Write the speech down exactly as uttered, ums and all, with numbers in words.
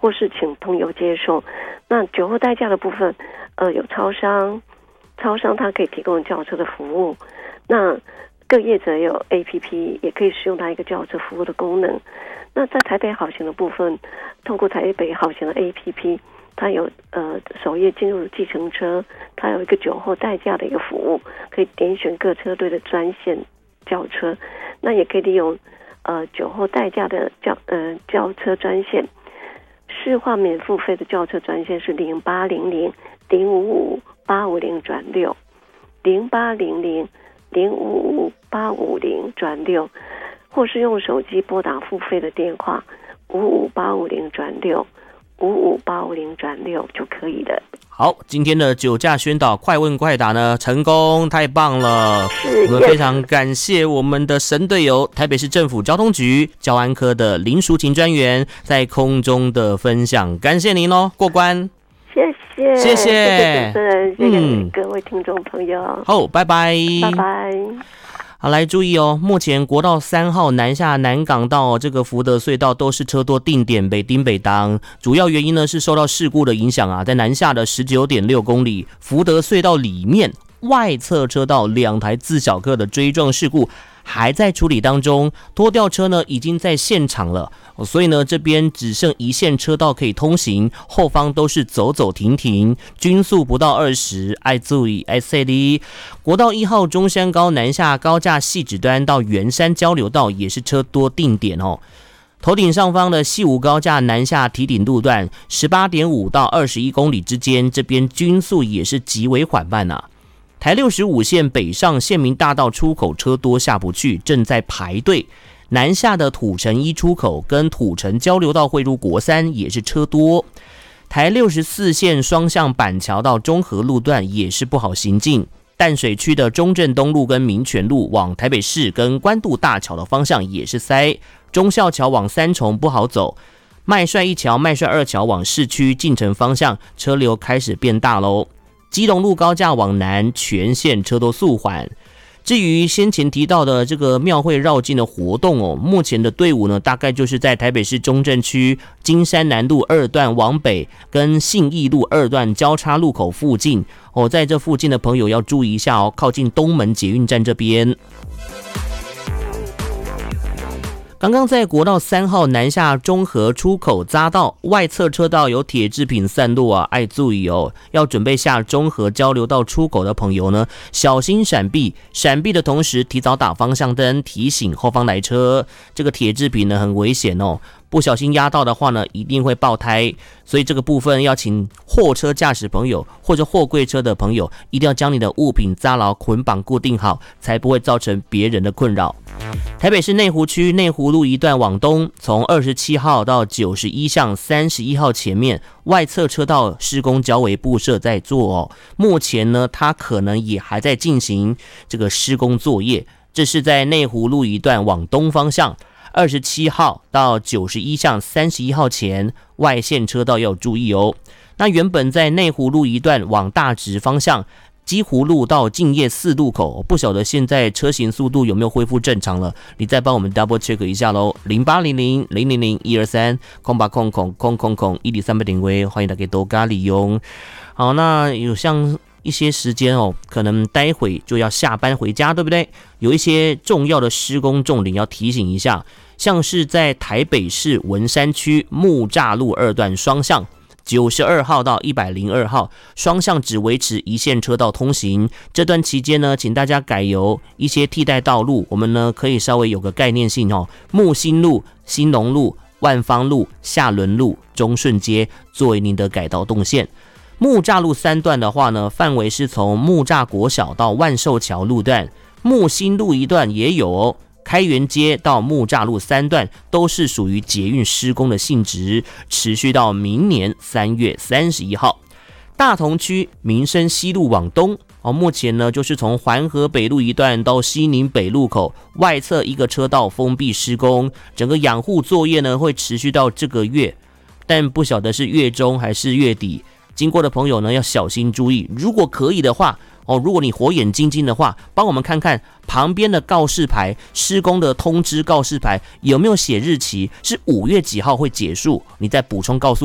或是请朋友接送。那酒后代驾的部分，呃，有超商，超商它可以提供轿车的服务。那各业者有 A P P， 也可以使用它一个轿车服务的功能。那在台北好行的部分，透过台北好行的 A P P， 它有呃首页进入计程车，它有一个酒后代驾的一个服务，可以点选各车队的专线轿车，那也可以利用呃酒后代驾的轿呃轿车专线，市话免付费的轿车专线是零八零零零五五八五零转六，零八零零零五五八五零转六，或是用手机拨打付费的电话五五八五零转六。五五八五零转六就可以了。 好，今天的酒驾宣导快问快答呢成功，太棒了！ 是， 我们非常感谢我们的神队友台北市政府交通局交安科的林淑琴专员在空中的分享，感谢您哦，过关。 谢谢， 谢谢， 谢谢主持人，谢谢各位听众朋友。 嗯、好，拜拜， 拜拜。 好，来注意哦，目前国道三号南下南港到这个福德隧道都是车多定点北丁北当，主要原因呢是受到事故的影响啊，在南下的 十九点六公里福德隧道里面外侧车道两台自小客的追撞事故还在处理当中，拖吊车呢已经在现场了，所以呢这边只剩一线车道可以通行，后方都是走走停停，均速不到二十，爱注意爱塞的。国道一号中山高南下高架细指端到圆山交流道也是车多定点哦。头顶上方的细五高架南下堤顶路段 十八点五 到二十一公里之间，这边均速也是极为缓慢啊。台六十五线北上县民大道出口车多下不去，正在排队。南下的土城一出口跟土城交流道汇入国三也是车多。台六十四线双向板桥到中和路段也是不好行进。淡水区的中正东路跟民权路往台北市跟关渡大桥的方向也是塞。忠孝桥往三重不好走。麦帅一桥、麦帅二桥往市区进城方向车流开始变大喽。基隆路高架往南全线车都速缓。至于先前提到的这个庙会绕境的活动哦，目前的队伍呢，大概就是在台北市中正区金山南路二段往北跟信义路二段交叉路口附近哦，在这附近的朋友要注意一下哦，靠近东门捷运站这边。刚刚在国道三号南下中和出口匝道外侧车道有铁制品散落啊，爱注意哦！要准备下中和交流道出口的朋友呢，小心闪避，闪避的同时提早打方向灯，提醒后方来车。这个铁制品呢很危险哦，不小心压到的话呢，一定会爆胎。所以这个部分要请货车驾驶朋友或者货柜车的朋友，一定要将你的物品扎牢捆绑固定好，才不会造成别人的困扰。台北市内湖区内湖路一段往东，从二十七号到九十一巷三十一号前面外侧车道施工交围布设在做哦。目前呢，它可能也还在进行这个施工作业。这是在内湖路一段往东方向，二十七号到九十一巷三十一号前外线车道要注意哦。那原本在内湖路一段往大直方向。基湖路到敬业四路口，不晓得现在车行速度有没有恢复正常了？你再帮我们 double check 一下喽。零八零零零零零一二三空八空空空空空一零三八点位，欢迎大家多加利用。好，那有像一些时间哦，可能待会就要下班回家，对不对？有一些重要的施工重点要提醒一下，像是在台北市文山区木栅路二段双向。九十二号到一百零二号双向只维持一线车道通行，这段期间呢，请大家改由一些替代道路，我们呢可以稍微有个概念性哦，木星路、兴隆路、万芳路、下仑路、中顺街作为您的改道动线。木栅路三段的话呢，范围是从木栅国小到万寿桥路段，木星路一段也有哦。开元街到木栅路三段都是属于捷运施工的性质，持续到明年三月三十一号。大同区民生西路往东哦，目前呢就是从环河北路一段到西宁北路口外侧一个车道封闭施工，整个养护作业呢会持续到这个月，但不晓得是月中还是月底，经过的朋友呢要小心注意，如果可以的话。哦，如果你火眼金睛的话，帮我们看看旁边的告示牌，施工的通知告示牌有没有写日期，是五月几号会结束？你再补充告诉